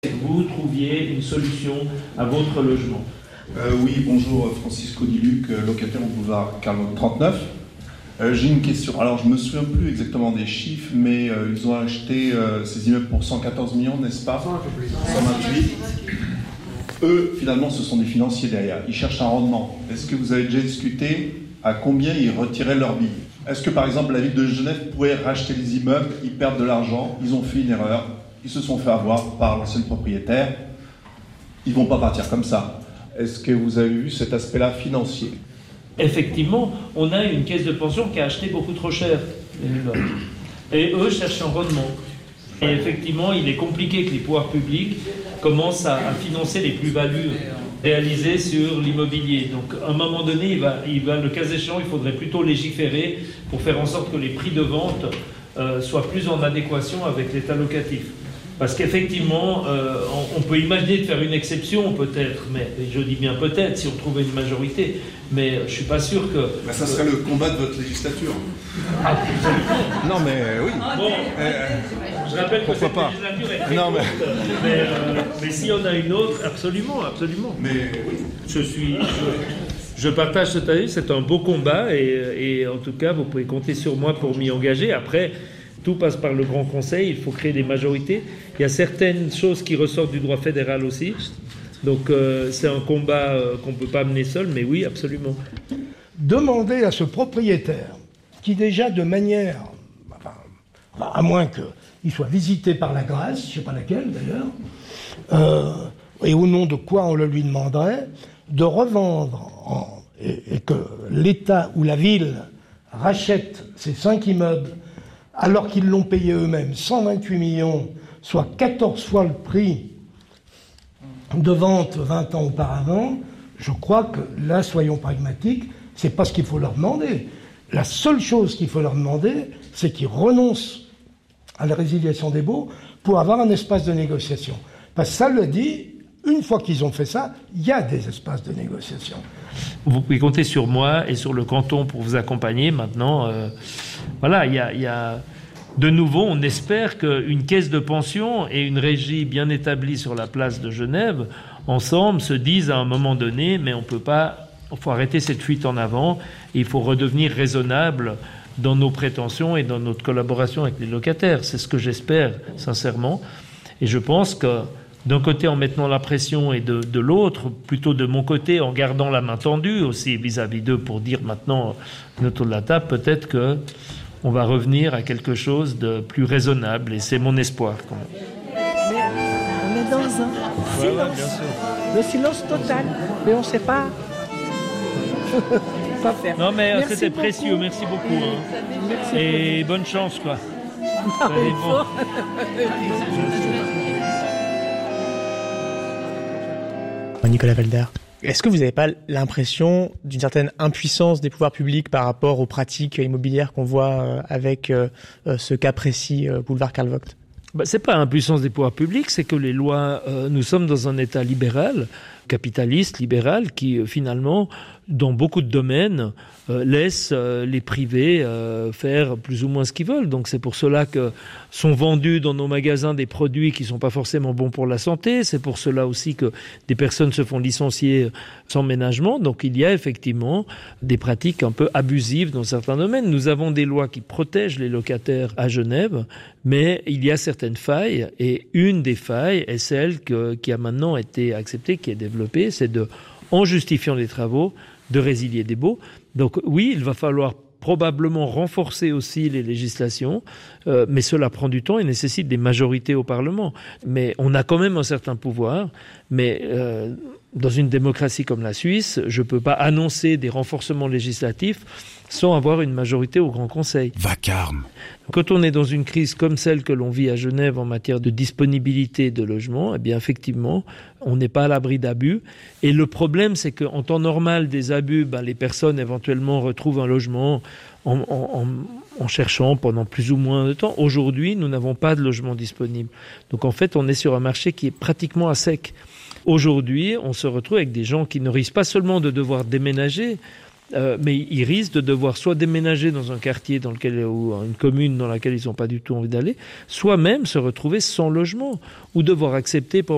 Vous trouviez une solution à votre logement. Oui, bonjour, Francisco Diluc, locataire au boulevard Carl 39. J'ai une question. Alors, je ne me souviens plus exactement des chiffres, mais ils ont acheté ces immeubles pour 114 millions, n'est-ce pas? 128. Eux, finalement, ce sont des financiers derrière. Ils cherchent un rendement. Est-ce que vous avez déjà discuté à combien ils retiraient leur billet? Est-ce que, par exemple, la ville de Genève pourrait racheter les immeubles? Ils perdent de l'argent, ils ont fait une erreur, ils se sont fait avoir par l'ancien propriétaire. Ils ne vont pas partir comme ça. Est-ce que vous avez vu cet aspect-là financier? Effectivement, on a une caisse de pension qui a acheté beaucoup trop cher. Et eux cherchent un rendement. Et effectivement, il est compliqué que les pouvoirs publics commencent à financer les plus-values réalisées sur l'immobilier. Donc, à un moment donné, le cas échéant, il faudrait plutôt légiférer pour faire en sorte que les prix de vente soient plus en adéquation avec l'état locatif. Parce qu'effectivement, on peut imaginer de faire une exception peut-être, mais je dis bien peut-être si on trouvait une majorité, mais je ne suis pas sûr que... Ben, ça serait le combat de votre législature. Ah, non mais oui. Bon, je rappelle que cette législature est très courte, mais si on a une autre, absolument, absolument. Mais oui. Je partage cet avis, c'est un beau combat et en tout cas, vous pouvez compter sur moi pour m'y engager. Après, tout passe par le Grand Conseil, il faut créer des majorités. Il y a certaines choses qui ressortent du droit fédéral aussi. Donc c'est un combat qu'on ne peut pas mener seul, mais oui, absolument. Demander à ce propriétaire, qui déjà de manière, à moins qu'il soit visité par la grâce, je ne sais pas laquelle d'ailleurs, et au nom de quoi on le lui demanderait, de revendre, et que l'État ou la ville rachète ces 5 immeubles alors qu'ils l'ont payé eux-mêmes 128 millions, soit 14 fois le prix de vente 20 ans auparavant, je crois que là, soyons pragmatiques, c'est pas ce qu'il faut leur demander. La seule chose qu'il faut leur demander, c'est qu'ils renoncent à la résiliation des baux pour avoir un espace de négociation. Parce que ça le dit, une fois qu'ils ont fait ça, il y a des espaces de négociation. Vous pouvez compter sur moi et sur le canton pour vous accompagner. Maintenant, voilà, il y a de nouveau, on espère qu'une caisse de pension et une régie bien établie sur la place de Genève, ensemble, se disent à un moment donné, mais on peut pas, il faut arrêter cette fuite en avant, et il faut redevenir raisonnable dans nos prétentions et dans notre collaboration avec les locataires. C'est ce que j'espère, sincèrement. Et je pense que d'un côté en mettant la pression et de l'autre, plutôt de mon côté en gardant la main tendue aussi vis-à-vis d'eux pour dire maintenant autour de la table, peut-être que on va revenir à quelque chose de plus raisonnable et c'est mon espoir quand même. Mais on est dans un silence, le silence total, mais on ne sait pas quoi faire. Non mais merci c'était beaucoup. précieux, merci beaucoup. Merci et bonne chance quoi. Nicolas Valder, est-ce que vous n'avez pas l'impression d'une certaine impuissance des pouvoirs publics par rapport aux pratiques immobilières qu'on voit avec ce cas précis, boulevard Karl Vogt? C'est pas l'impuissance des pouvoirs publics, c'est que les lois, nous sommes dans un État libéral, capitaliste, libéral, qui finalement, dans beaucoup de domaines, laisse les privés faire plus ou moins ce qu'ils veulent. Donc c'est pour cela que sont vendus dans nos magasins des produits qui sont pas forcément bons pour la santé. C'est pour cela aussi que des personnes se font licencier sans ménagement. Donc il y a effectivement des pratiques un peu abusives dans certains domaines. Nous avons des lois qui protègent les locataires à Genève, mais il y a certaines failles. Et une des failles est celle qui a maintenant été acceptée, qui est développée, c'est en justifiant les travaux, de résilier des baux. Donc oui, il va falloir probablement renforcer aussi les législations, mais cela prend du temps et nécessite des majorités au Parlement. Mais on a quand même un certain pouvoir, mais dans une démocratie comme la Suisse, je ne peux pas annoncer des renforcements législatifs sans avoir une majorité au Grand Conseil. Vacarme. Quand on est dans une crise comme celle que l'on vit à Genève en matière de disponibilité de logement, eh bien effectivement, on n'est pas à l'abri d'abus. Et le problème, c'est qu'en temps normal des abus, les personnes éventuellement retrouvent un logement en cherchant pendant plus ou moins de temps. Aujourd'hui, nous n'avons pas de logement disponible. Donc en fait, on est sur un marché qui est pratiquement à sec. Aujourd'hui, on se retrouve avec des gens qui ne risquent pas seulement de devoir déménager, mais ils risquent de devoir soit déménager dans un quartier ou une commune dans laquelle ils n'ont pas du tout envie d'aller, soit même se retrouver sans logement, ou devoir accepter